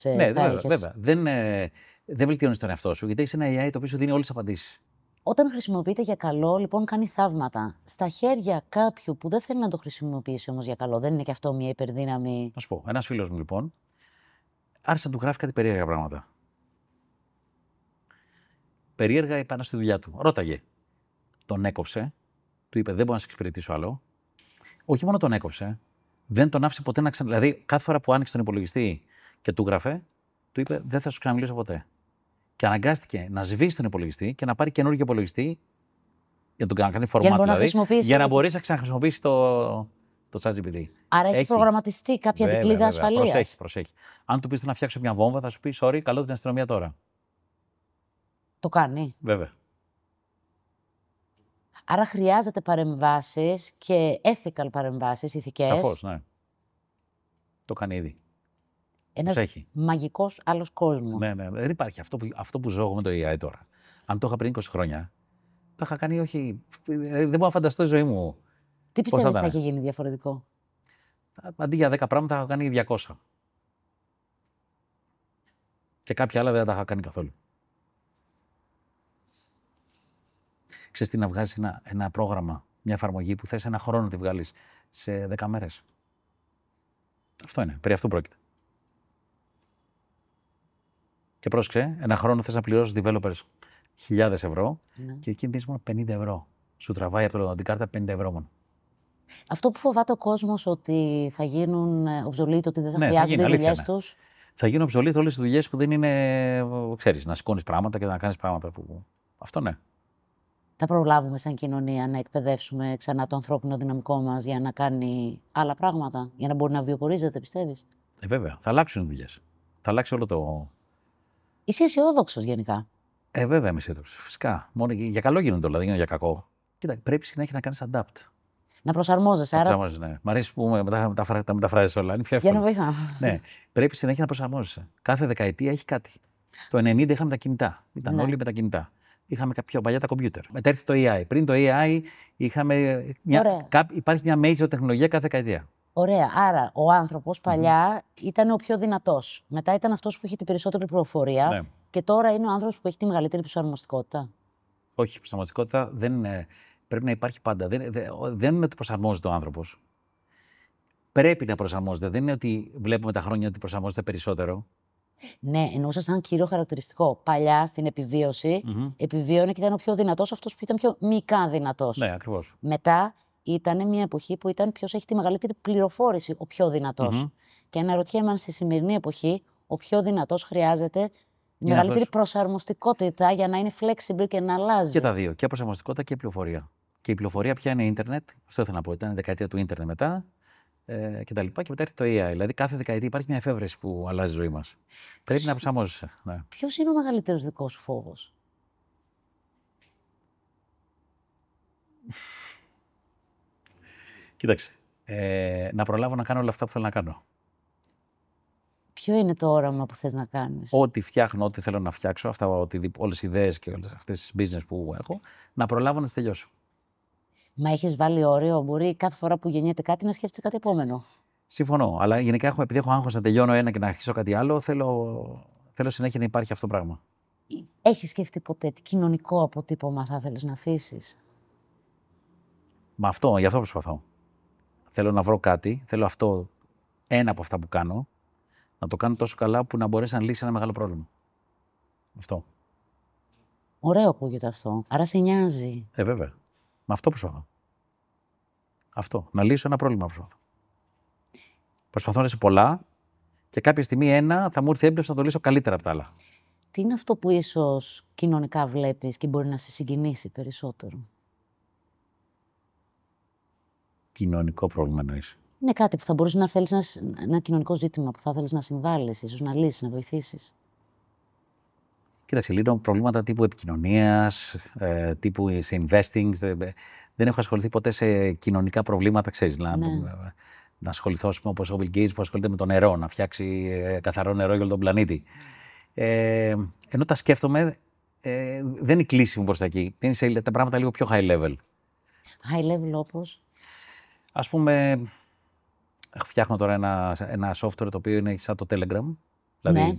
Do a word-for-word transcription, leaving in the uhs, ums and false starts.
Ναι, θα βέβαια. έχεις. βέβαια. Δεν, ε, δεν βελτιώνεις τον εαυτό σου, γιατί έχει ένα έι άι το οποίο σου δίνει όλες τις απαντήσεις. Όταν χρησιμοποιείται για καλό, λοιπόν, κάνει θαύματα. Στα χέρια κάποιου που δεν θέλει να το χρησιμοποιήσει όμως για καλό, δεν είναι και αυτό μια υπερδύναμη? Να σου πω, ένας φίλος μου λοιπόν άρχισε να του γράφει κάτι περίεργα πράγματα. Περίεργα πάνω στη δουλειά του. Ρώταγε. Τον έκοψε, του είπε: Δεν μπορώ να σε εξυπηρετήσω άλλο. Όχι μόνο τον έκοψε, δεν τον άφησε ποτέ να ξανα. Δηλαδή, κάθε φορά που άνοιξε τον υπολογιστή και του γράφε, του είπε: Δεν θα σου ξαναμιλήσω ποτέ. Και αναγκάστηκε να σβήσει τον υπολογιστή και να πάρει καινούργιο υπολογιστή για να τον κάνει φορμάτ, να δηλαδή, χρησιμοποιήσει... για να μπορέσει να ξαναχρησιμοποιήσει το, το ChatGPT. Άρα έχει, έχει προγραμματιστεί κάποια βέβαια, δικλείδα βέβαια. ασφαλείας. Προσέχει, προσέχει. Αν του πεις να φτιάξω μια βόμβα, θα σου πει: Sorry, καλώ την αστυνομία τώρα. Το κάνει. Βέβαια. Άρα χρειάζεται παρεμβάσεις και ethical παρεμβάσεις, ηθικές. Σαφώς, ναι. Το κάνει ήδη. Ένας Προσέχει. μαγικός άλλος κόσμος. Ναι, ναι. Δεν υπάρχει αυτό που, αυτό που ζω εγώ με το έι άι τώρα. Αν το είχα πριν είκοσι χρόνια, το είχα κάνει όχι. Δεν μπορώ να φανταστώ τη ζωή μου. Τι πιστεύεις θα είχε γίνει διαφορετικό? Αντί για δέκα πράγματα, θα είχα κάνει διακόσια. Και κάποια άλλα δεν τα είχα κάνει καθόλου. Ξέρεις τι, να βγάζεις ένα, ένα πρόγραμμα, μια εφαρμογή που θες ένα χρόνο να τη βγάλεις σε δέκα μέρες. Αυτό είναι. Περί αυτού πρόκειται. Και πρόσεξε, ένα χρόνο θες να πληρώσεις developers χιλιάδες ευρώ Ναι. και εκεί δίνεις μόνο πενήντα ευρώ. Σου τραβάει από το, την κάρτα πενήντα ευρώ μόνο. Αυτό που φοβάται ο κόσμος ότι θα γίνουν obsolete, ότι δεν θα ναι, χρειάζονται θα οι δουλειές τους. Θα γίνουν obsolete όλες οι δουλειές που δεν είναι, ξέρεις, να σηκώνεις πράγματα και να κάνεις πράγματα που. Αυτό ναι. Θα προλάβουμε σαν κοινωνία να εκπαιδεύσουμε ξανά το ανθρώπινο δυναμικό μας για να κάνει άλλα πράγματα, για να μπορεί να βιοπορίζεται, πιστεύεις? Ε, βέβαια. Θα αλλάξουν οι δουλειές. Θα αλλάξει όλο το. Είσαι αισιόδοξος γενικά? Ε, βέβαια είμαι αισιόδοξος. Φυσικά. Μόνο για καλό γίνονται όλα, δεν γίνονται για κακό. Κοίτα, πρέπει συνέχεια να κάνεις adapt. Να προσαρμόζεσαι. Να άρα... προσαρμόζεσαι, ναι. Μ' αρέσει που με, τα, τα, τα μεταφράζεις όλα. Είναι πιο εύκολο. Για να βοηθάω. Ναι. Πρέπει συνέχεια να προσαρμόζεσαι. Κάθε δεκαετία έχει κάτι. Το ενενήντα είχαμε τα κινητά. Ήταν ναι. όλοι με τα κινητά. Είχαμε πιο παλιά τα κομπιούτερ. Μετά έρθει το έι άι. Πριν το έι άι είχαμε. Μια, κά, υπάρχει μια major τεχνολογία κάθε δεκαετία. Ωραία. Άρα ο άνθρωπος παλιά mm-hmm. ήταν ο πιο δυνατός. Μετά ήταν αυτός που είχε την περισσότερη πληροφορία. Ναι. Και τώρα είναι ο άνθρωπος που έχει τη μεγαλύτερη προσαρμοστικότητα. Όχι, η προσαρμοστικότητα δεν είναι, πρέπει να υπάρχει πάντα. Δεν, δεν, δεν είναι ότι προσαρμόζεται ο άνθρωπος. Πρέπει να προσαρμόζεται. Δεν είναι ότι βλέπουμε τα χρόνια ότι προσαρμόζεται περισσότερο. Ναι, εννοούσα σαν κύριο χαρακτηριστικό. Παλιά στην επιβίωση, mm-hmm. επιβίωνε και ήταν ο πιο δυνατός αυτός που ήταν πιο μυϊκά δυνατός. Ναι, ακριβώς. Μετά ήταν μια εποχή που ήταν ποιος έχει τη μεγαλύτερη πληροφόρηση, ο πιο δυνατός. Mm-hmm. Και αναρωτιέμαι αν στη σημερινή εποχή ο πιο δυνατός χρειάζεται τη μεγαλύτερη αυτός... προσαρμοστικότητα για να είναι flexible και να αλλάζει. Και τα δύο. Και προσαρμοστικότητα και πληροφορία. Και η πληροφορία πια είναι ίντερνετ. Αυτό ήθελα να πω. Ήταν η δεκαετία του ίντερνετ μετά. Ε, και τα λοιπά, και μετά έρθει το έι άι. Δηλαδή, κάθε δεκαετία υπάρχει μια εφεύρεση που αλλάζει η ζωή μας. Πρέπει να προσαρμόζεσαι. Ναι. Ποιος είναι ο μεγαλύτερος δικός σου φόβος? Κοίταξε. Ε, να προλάβω να κάνω όλα αυτά που θέλω να κάνω. Ποιο είναι το όραμα που θες να κάνεις? Ό,τι φτιάχνω, ό,τι θέλω να φτιάξω, αυτά, όλες οι ιδέες και όλες αυτές τις business που έχω, να προλάβω να τις τελειώσω. Μα έχεις βάλει όριο? Μπορεί κάθε φορά που γεννιέται κάτι να σκέφτεσαι κάτι επόμενο. Συμφωνώ. Αλλά γενικά, έχω, επειδή έχω άγχος να τελειώνω ένα και να αρχίσω κάτι άλλο, θέλω, θέλω συνέχεια να υπάρχει αυτό το πράγμα. Έχεις σκεφτεί ποτέ τι κοινωνικό αποτύπωμα θα θέλεις να αφήσεις? Μα αυτό, γι' αυτό προσπαθώ. Θέλω να βρω κάτι, θέλω αυτό, ένα από αυτά που κάνω, να το κάνω τόσο καλά που να μπορέσει να λύσει ένα μεγάλο πρόβλημα. Αυτό. Ωραίο ακούγεται αυτό. Άρα σε νοιάζει. Ε, βέβαια. Με αυτό προσπαθώ. Αυτό. Να λύσω ένα πρόβλημα προσπαθώ. Προσπαθώ να λύσω πολλά και κάποια στιγμή ένα θα μου έρθει έμπνευση να το λύσω καλύτερα από τα άλλα. Τι είναι αυτό που ίσως κοινωνικά βλέπεις και μπορεί να σε συγκινήσει περισσότερο? Κοινωνικό πρόβλημα εννοείς? Είναι κάτι που θα μπορούσε να θέλεις, να, ένα κοινωνικό ζήτημα που θα θέλεις να συμβάλλεις, ίσως να λύσεις, να βοηθήσεις. Κοίταξε, λύνω προβλήματα τύπου επικοινωνίας, ε, τύπου σε investing. Δεν, δεν έχω ασχοληθεί ποτέ σε κοινωνικά προβλήματα, ξέρεις. Ναι. Να, να ασχοληθώ, όπως ο Bill Gates που ασχολείται με το νερό, να φτιάξει ε, καθαρό νερό για όλο τον πλανήτη. Ε, ενώ τα σκέφτομαι, ε, δεν είναι κλείσιμο προς τα εκεί. Είναι σε, τα πράγματα λίγο πιο high level. High level όπως? Ας πούμε, φτιάχνω τώρα ένα, ένα software το οποίο είναι σαν το Telegram. Δηλαδή, ναι.